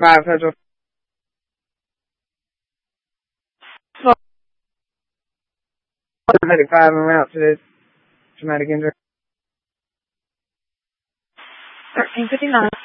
95 Federal. 95 en route to this traumatic injury. 1359.